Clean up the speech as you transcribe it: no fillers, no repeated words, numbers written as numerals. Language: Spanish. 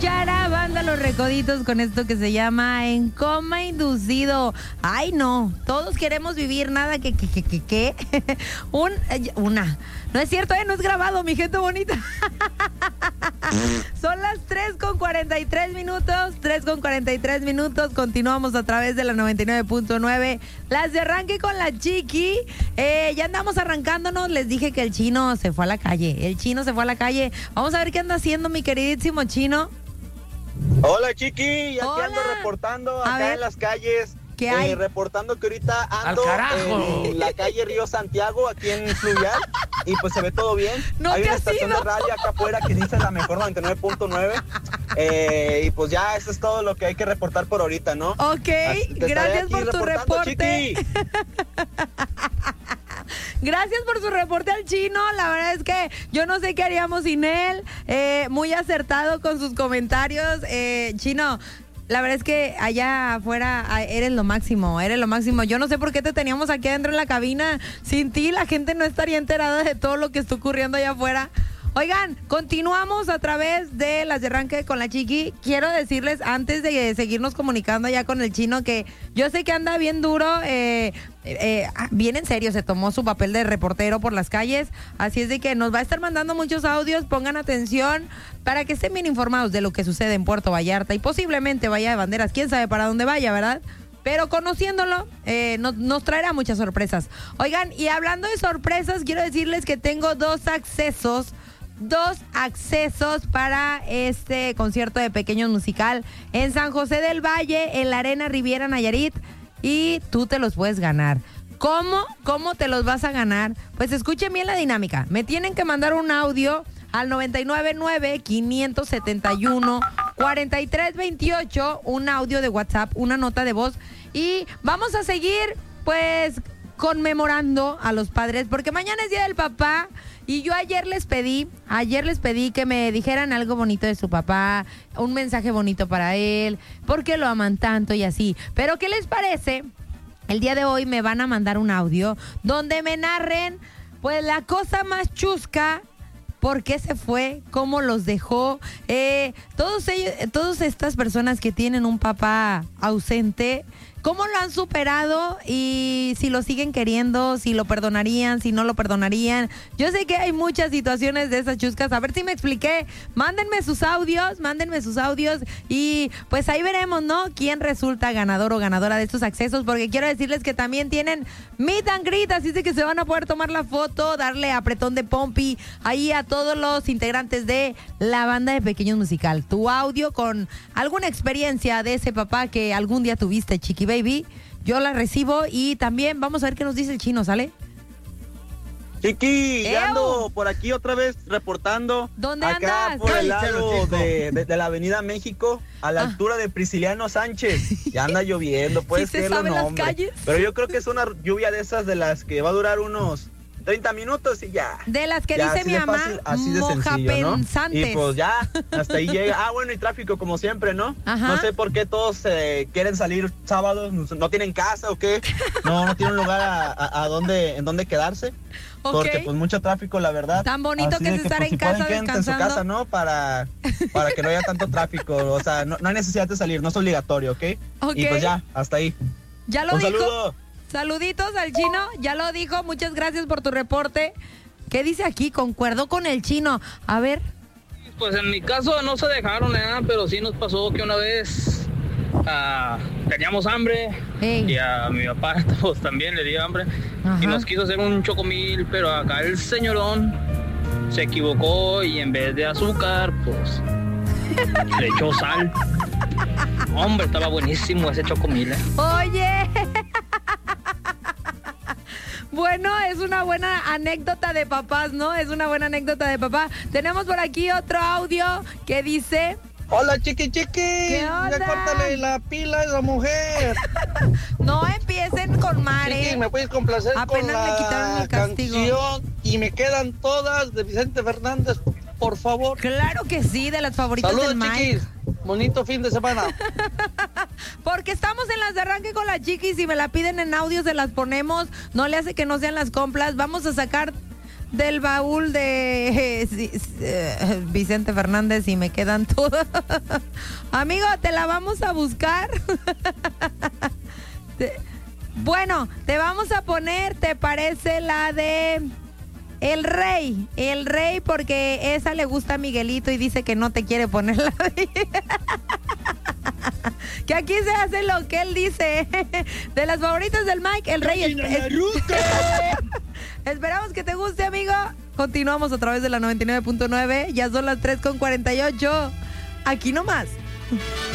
Yara, banda Los Recoditos con esto que se llama En Coma Inducido. Ay, no, todos queremos vivir, nada que. Una. No es cierto, no es grabado, mi gente bonita. Son las 3:43 minutos. 3:43 minutos. Continuamos a través de la 99.9. Las de arranque con la Chiqui. Ya andamos arrancándonos. Les dije que el chino se fue a la calle. El chino se fue a la calle. Vamos a ver qué anda haciendo mi queridísimo chino. Hola, Chiqui. Ya Hola. te ando reportando A acá ver. en las calles. ¿Qué hay? Reportando que ahorita ando en la calle Río Santiago, aquí en Fluvial, y pues se ve todo bien. No Hay te una has estación ido. de radio acá afuera que dice la mejor 99.9. Y pues ya eso es todo lo que hay que reportar por ahorita, ¿no? Ok, Te estaré gracias aquí por tu reportando, reporte. Chiqui. Gracias por su reporte al chino. La verdad es que yo no sé qué haríamos sin él. Muy acertado con sus comentarios. Chino, la verdad es que allá afuera eres lo máximo, eres lo máximo. Yo no sé por qué te teníamos aquí adentro en la cabina. Sin ti la gente no estaría enterada de todo lo que está ocurriendo allá afuera. Oigan, continuamos a través de las de arranque con la Chiqui. Quiero decirles, antes de seguirnos comunicando ya con el chino, que yo sé que anda bien duro, bien en serio, se tomó su papel de reportero por las calles, así es de que nos va a estar mandando muchos audios, pongan atención para que estén bien informados de lo que sucede en Puerto Vallarta y posiblemente vaya de banderas, quién sabe para dónde vaya, ¿verdad? Pero conociéndolo, nos traerá muchas sorpresas. Oigan, y hablando de sorpresas, quiero decirles que tengo dos accesos para este concierto de Pequeños Musical en San José del Valle, en la Arena Riviera Nayarit, y tú te los puedes ganar. ¿Cómo te los vas a ganar? Pues escuchen bien la dinámica. Me tienen que mandar un audio al 999-571-4328, un audio de WhatsApp, una nota de voz, y vamos a seguir pues conmemorando a los padres, porque mañana es Día del Papá. Y yo ayer les pedí que me dijeran algo bonito de su papá, un mensaje bonito para él, porque lo aman tanto y así. Pero ¿qué les parece? El día de hoy me van a mandar un audio donde me narren pues la cosa más chusca, por qué se fue, cómo los dejó. Todas estas personas que tienen un papá ausente, ¿cómo lo han superado? Y si lo siguen queriendo, si lo perdonarían, si no lo perdonarían. Yo sé que hay muchas situaciones de esas chuscas. A ver si me expliqué. Mándenme sus audios y pues ahí veremos, ¿no? Quién resulta ganador o ganadora de estos accesos, porque quiero decirles que también tienen meet and greet, así de que se van a poder tomar la foto, darle apretón de pompi ahí a todos los integrantes de la banda de Pequeños Musical. Tu audio con alguna experiencia de ese papá que algún día tuviste, Chiqui Baby, yo la recibo y también vamos a ver qué nos dice el chino, ¿sale? Chiqui, ya ando por aquí otra vez reportando. ¿Dónde acá andas? por el lado de la Avenida México, a la altura de Prisciliano Sánchez. Ya anda lloviendo, puedes ¿Sí se creerlo, sabe no, las hombre. calles? Pero yo creo que es una lluvia de esas de las que va a durar unos 30 minutos y ya. De las que Ya, dice así mi de mamá, fácil, así de sencillo, ¿no? mojapensantes. Y pues ya, hasta ahí llega. Bueno, y tráfico como siempre, ¿no? Ajá. No sé por qué todos quieren salir sábados, no tienen casa o qué. No tienen un lugar en dónde quedarse. Ok. Porque pues mucho tráfico, la verdad. Tan bonito Así que de es estar pues, en si pueden, casa quédense en su descansando. casa, ¿no? Para que no haya tanto tráfico. O sea, no hay necesidad de salir, no es obligatorio, ¿ok? Ok. Y pues ya, hasta ahí. Ya lo Un dijo. saludo. Saluditos al chino, ya lo dijo. Muchas gracias por tu reporte. ¿Qué dice aquí? Concuerdo con el chino. A ver. Pues en mi caso no se dejaron, pero sí nos pasó que una vez teníamos hambre. Ey. Y a mi papá pues, también le dio hambre. Ajá. Y nos quiso hacer un chocomil, pero acá el señorón se equivocó y en vez de azúcar, pues le echó sal. Hombre, estaba buenísimo ese chocomil. Oye. Bueno, es una buena anécdota de papás, ¿no? Es una buena anécdota de papá. Tenemos por aquí otro audio que dice... Hola, Chiqui. ¿Qué onda? Ya córtale la pila a esa mujer. No empiecen con Mare. Chiqui, ¿me puedes complacer Apenas con le quitaron la el castigo. canción? Y me quedan todas de Vicente Fernández, por favor. Claro que sí, de las favoritas Saludos, del Mike. chiquis. Bonito fin de semana. Porque estamos en las de arranque con la Chiqui. Si me la piden en audio, se las ponemos. No le hace que no sean las compras. Vamos a sacar del baúl de Vicente Fernández y me quedan todas. Amigo, te la vamos a buscar. Bueno, te vamos a poner, ¿te parece la de El Rey, porque esa le gusta a Miguelito y dice que no te quiere poner la de... Que aquí se hace lo que él dice. De las favoritas del Mike, El Rey. Esperamos que te guste, amigo. Continuamos a través de la 99.9. Ya son las 3:48. Aquí nomás.